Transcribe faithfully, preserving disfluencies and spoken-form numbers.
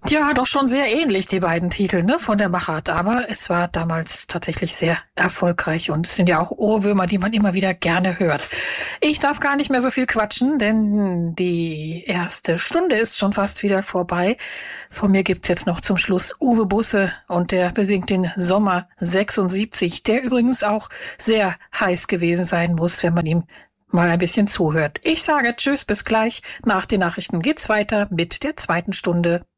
Ja, doch schon sehr ähnlich, die beiden Titel, ne, von der Machart. Aber es war damals tatsächlich sehr erfolgreich und es sind ja auch Ohrwürmer, die man immer wieder gerne hört. Ich darf gar nicht mehr so viel quatschen, denn die erste Stunde ist schon fast wieder vorbei. Von mir gibt's jetzt noch zum Schluss Uwe Busse und der besingt den Sommer sechsundsiebzig, der übrigens auch sehr heiß gewesen sein muss, wenn man ihm mal ein bisschen zuhört. Ich sage Tschüss, bis gleich. Nach den Nachrichten geht's weiter mit der zweiten Stunde.